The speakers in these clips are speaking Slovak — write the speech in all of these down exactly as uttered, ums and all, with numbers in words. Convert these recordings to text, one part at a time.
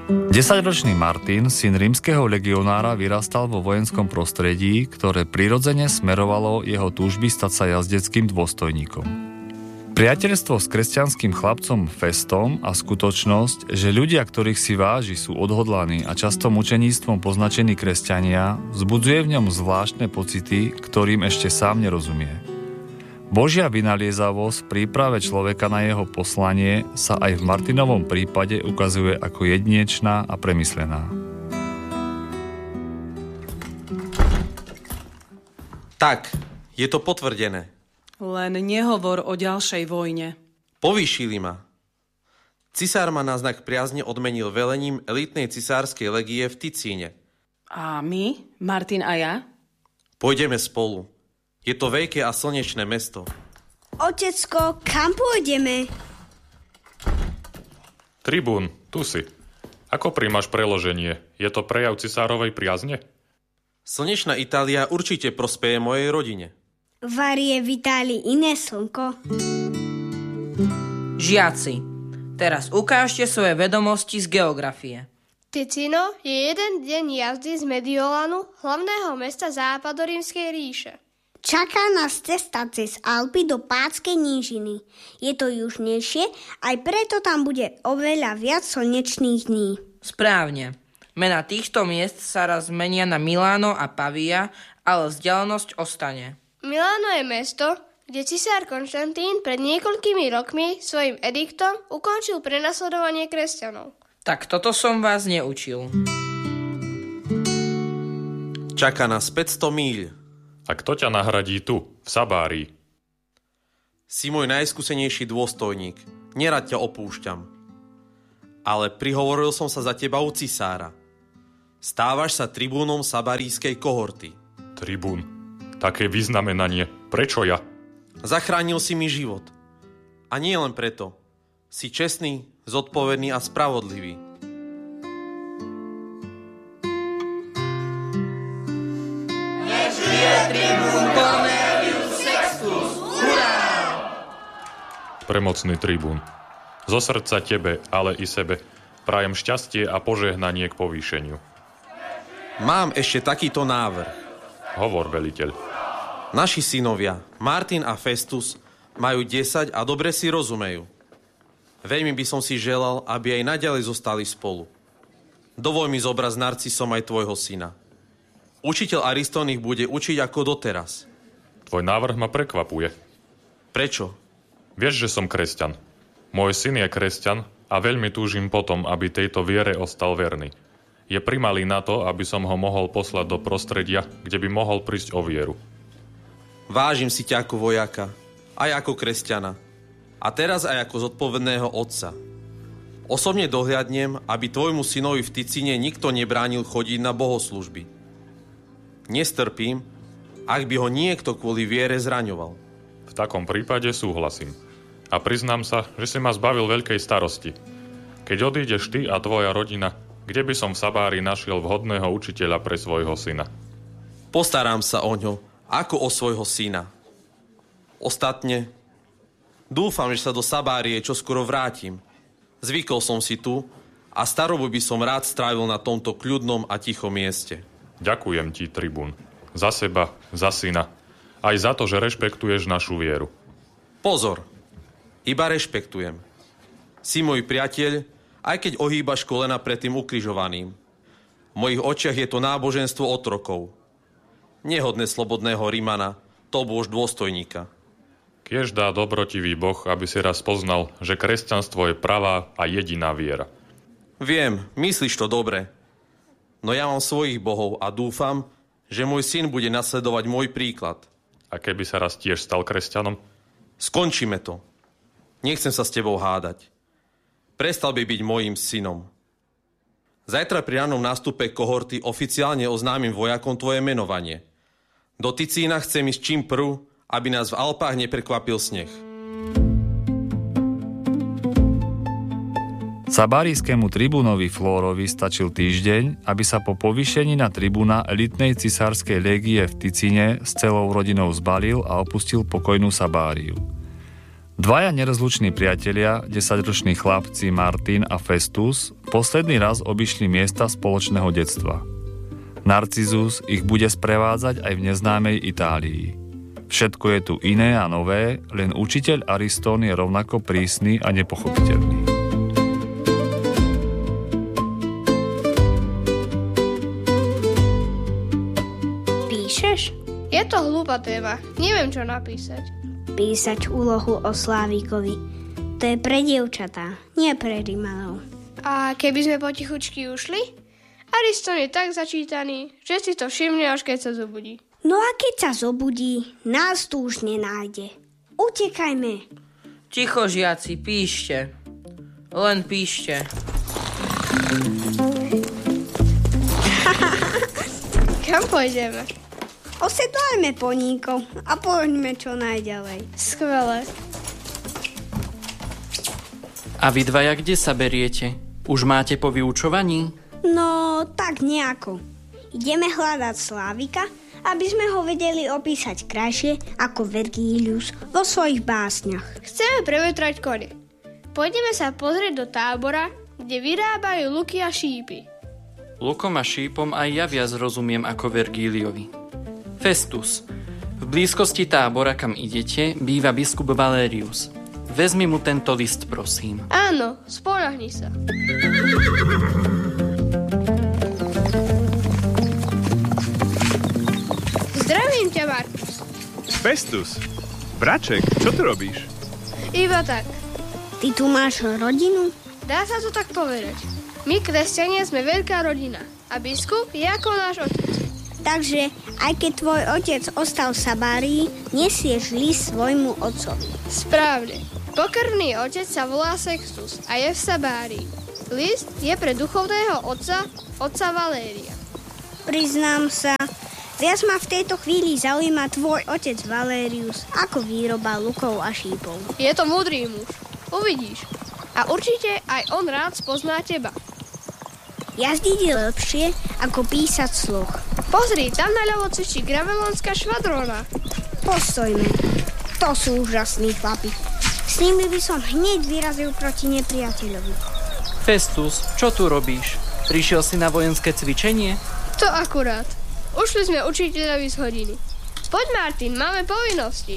Desaťročný Martin, syn rímskeho legionára, vyrastal vo vojenskom prostredí, ktoré prirodzene smerovalo jeho túžby stať sa jazdeckým dôstojníkom. Priateľstvo s kresťanským chlapcom Festom a skutočnosť, že ľudia, ktorých si váži, sú odhodlaní a často mučeníctvom poznačení kresťania, vzbudzuje v ňom zvláštne pocity, ktorým ešte sám nerozumie. Božia vynaliezavosť v príprave človeka na jeho poslanie sa aj v Martinovom prípade ukazuje ako jedinečná a premyslená. Tak, je to potvrdené. Len nehovor o ďalšej vojne. Povýšili ma. Cisár ma na znak priazne odmenil velením elitnej cisárskej legie v Ticíne. A my? Martin a ja? Pôjdeme spolu. Je to veľké a slnečné mesto. Otecko, kam pôjdeme? Tribún, tu si. Ako príjmaš preloženie? Je to prejav cisárovej priazne? Slnečná Itália určite prospeje mojej rodine. Varie vitali iné slnko. Žiaci, teraz ukážte svoje vedomosti z geografie. Ticino je jeden deň jazdy z Mediolanu, hlavného mesta západorímskej ríše. Čaká nás cesta cez Alpy do Pátskej nížiny. Je to južnejšie, aj preto tam bude oveľa viac slnečných dní. Správne. Mena týchto miest sa raz menia na Miláno a Pavia, ale vzdialenosť ostane. Miláno je mesto, kde cisár Konštantín pred niekoľkými rokmi svojim ediktom ukončil prenasledovanie kresťanov. Tak toto som vás neučil. Čaká nás päťsto míľ. A kto ťa nahradí tu, v Sabárii? Si môj najskúsenejší dôstojník. Nerad ťa opúšťam. Ale prihovoril som sa za teba u cisára. Stávaš sa tribúnom sabarískej kohorty. Tribún. Také vyznamenanie. Prečo ja? Zachránil si mi život. A nie len preto. Si čestný, zodpovedný a spravodlivý. Premocný tribún. Zo srdca tebe, ale i sebe, prajem šťastie a požehnanie k povýšeniu. Mám ešte takýto návrh. Hovor, veliteľ. Naši synovia, Martin a Festus, majú desať a dobre si rozumejú. Veľmi by som si želal, aby aj naďalej zostali spolu. Dovol mi zobrať s Narcisom aj tvojho syna. Učiteľ Ariston ich bude učiť ako doteraz. Tvoj návrh ma prekvapuje. Prečo? Vieš, že som kresťan. Môj syn je kresťan a veľmi túžim potom, aby tejto viere ostal verný. Je primalý na to, aby som ho mohol poslať do prostredia, kde by mohol prísť o vieru. Vážim si ťa ako vojaka, aj ako kresťana. A teraz aj ako zodpovedného otca. Osobne dohliadnem, aby tvojmu synovi v Ticine nikto nebránil chodiť na bohoslúžby. Nestrpím, ak by ho niekto kvôli viere zraňoval. V takom prípade súhlasím. A priznám sa, že si ma zbavil veľkej starosti. Keď odídeš ty a tvoja rodina, kde by som v Sabári našiel vhodného učiteľa pre svojho syna? Postarám sa o ňo, ako o svojho syna. Ostatne, dúfam, že sa do Sabárie čoskoro vrátim. Zvykol som si tu a starobu by som rád strávil na tomto kľudnom a tichom mieste. Ďakujem ti, tribún. Za seba, za syna. Aj za to, že rešpektuješ našu vieru. Pozor, iba rešpektujem. Si môj priateľ, aj keď ohýbaš kolena pred tým ukrižovaným. V mojich očiach je to náboženstvo otrokov. Nehodné slobodného Rímana, to bôž dôstojníka. Kiež dá dobrotivý Boh, aby si raz poznal, že kresťanstvo je pravá a jediná viera. Viem, myslíš to dobre. No ja mám svojich bohov a dúfam, že môj syn bude nasledovať môj príklad. A keby sa raz tiež stal kresťanom? Skončíme to. Nechcem sa s tebou hádať. Prestal by byť mojím synom. Zajtra pri ranom nástupe kohorty oficiálne oznámim vojakom tvoje menovanie. Do Ticína chcem ísť čím prv, aby nás v Alpách neprekvapil sneh. Sabárijskému tribúnovi Flórovi stačil týždeň, aby sa po povýšení na tribúna elitnej cisárskej légie v Ticine s celou rodinou zbalil a opustil pokojnú Sabáriu. Dvaja nerozluční priatelia, desaťroční chlapci Martin a Festus, posledný raz obišli miesta spoločného detstva. Narcizus ich bude sprevádzať aj v neznámej Itálii. Všetko je tu iné a nové, len učiteľ Aristón je rovnako prísny a nepochopiteľný. Píšeš? Je to hlúpa téma. Neviem, čo napísať. Písať úlohu o Slávikovi. To je pre dievčatá, nie pre rimalov. A keby sme potichučky ušli? Aristón je tak začítaný, že si to všimne, až keď sa zobudí. No a keď sa zobudí, nás tu už nenájde. Utekajme. Ticho, žiaci, píšte. Len píšte. Kam pôjdeme? Osedlajme poníkov a poďme čo najďalej. Skvelé. A vy dvaja kde sa beriete? Už máte po vyučovaní? No, tak nejako. Ideme hľadať Slávika, aby sme ho vedeli opísať krajšie ako Vergilius vo svojich básniach. Chceme prevetrať kone. Pôjdeme sa pozrieť do tábora, kde vyrábajú luky a šípy. Lukom a šípom aj ja viac rozumiem ako Vergíliovi. Festus. V blízkosti tábora, kam idete, býva biskup Valerius. Vezmi mu tento list, prosím. Áno, spoľahni sa. Zdravím ťa, Markus. Festus, braček, čo tu robíš? Iba tak. Ty tu máš rodinu? Dá sa to tak povedať. My, kresťania, sme veľká rodina a biskup je ako náš otec. Takže aj keď tvoj otec ostal v Sabárii, nesieš list svojmu otcovi. Správne. Pokrvný otec sa volá Sextus a je v Sabárii. List je pre duchovného otca, otca Valéria. Priznám sa, viac ma v tejto chvíli zaujíma tvoj otec Valérius ako výroba lukov a šípov. Je to múdrý muž. Uvidíš. A určite aj on rád spozná teba. Jazdiť je lepšie ako písať sluch. Pozri, tam naľavo cvičí gravelonská švadróna. Postojme. To sú úžasní chlapi. S nimi by som hneď vyrazil proti nepriateľovi. Festus, čo tu robíš? Prišiel si na vojenské cvičenie? To akurát. Ušli sme učiteľovi z hodiny. Poď, Martin, máme povinnosti.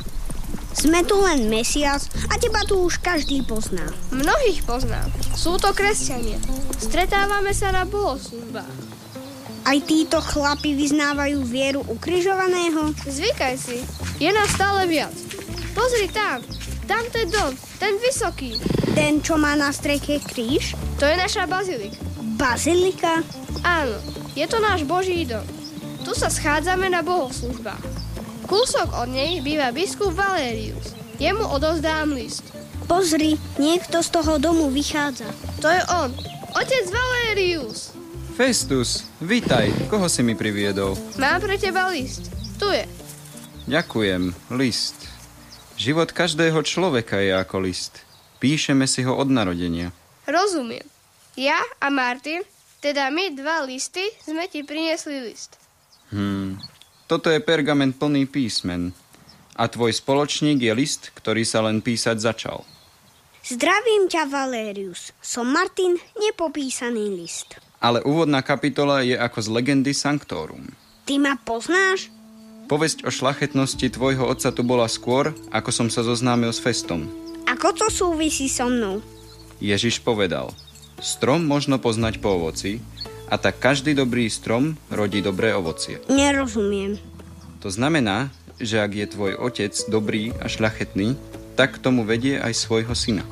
Sme tu len mesiac a teba tu už každý pozná. Mnohých poznám. Sú to kresťania. Stretávame sa na bohoslužbách. Aj títo chlapi vyznávajú vieru ukrižovaného? Zvykaj si. Je nás stále viac. Pozri tam. Tam ten dom. Ten vysoký. Ten, čo má na streche kríž? To je naša bazilika. Bazilika? Áno. Je to náš Boží dom. Tu sa schádzame na bohoslužbách. Kúsok od nej býva biskup Valerius. Jemu odovzdám list. Pozri, niekto z toho domu vychádza. To je on. Otec Valerius. Festus, vítaj. Koho si mi priviedol? Mám pre teba list. Tu je. Ďakujem. List. Život každého človeka je ako list. Píšeme si ho od narodenia. Rozumiem. Ja a Martin, teda my dva listy, sme ti priniesli list. Hmm... Toto je pergament plný písmen. A tvoj spoločník je list, ktorý sa len písať začal. Zdravím ťa, Valerius. Som Martin, nepopísaný list. Ale úvodná kapitola je ako z legendy Sanctorum. Ty ma poznáš? Povesť o šlachetnosti tvojho otca tu bola skôr, ako som sa zoznámil s Festom. Ako to súvisí so mnou? Ježiš povedal, strom možno poznať po ovoci, a tak každý dobrý strom rodí dobré ovocie. Nerozumiem. To znamená, že ak je tvoj otec dobrý a šľachetný, tak k tomu vedie aj svojho syna.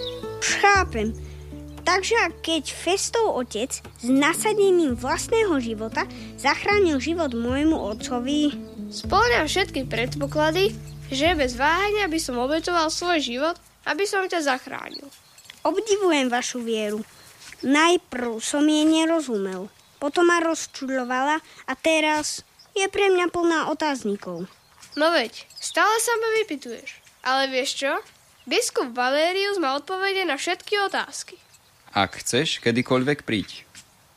Chápem. Takže keď Festov otec s nasadením vlastného života zachránil život môjmu otcovi... Spĺňam všetky predpoklady, že bez váhania by som obetoval svoj život, aby som ťa zachránil. Obdivujem vašu vieru. Najprv som jej nerozumel, potom ma rozčuľovala a teraz je pre mňa plná otáznikov. No veď, stále sa ma vypytuješ. Ale vieš čo? Biskup Valerius má odpovede na všetky otázky. Ak chceš, kedykoľvek príď.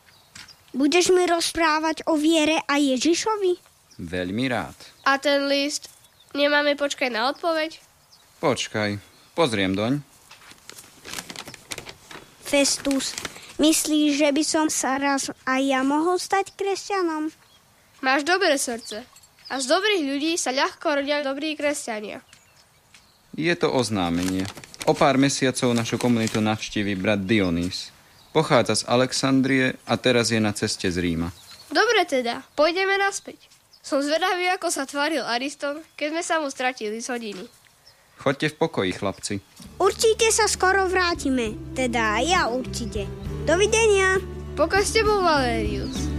Budeš mi rozprávať o viere a Ježišovi? Veľmi rád. A ten list? Nemáme počkať na odpoveď? Počkaj, pozriem doň. Festus, Myslíš, že by som sa raz aj ja mohol stať kresťanom? Máš dobré srdce. A z dobrých ľudí sa ľahko rodia dobrí kresťania. Je to oznámenie. O pár mesiacov našu komunitu navštíví brat Dionys. Pochádza z Alexandrie a teraz je na ceste z Ríma. Dobre teda, pôjdeme naspäť. Som zvedavý, ako sa tváril Ariston, keď sme sa mu stratili z hodiny. Choďte v pokoji, chlapci. Určite sa skoro vrátime. Teda ja určite. Dovidenia. Pokoj s tebou, Valerius.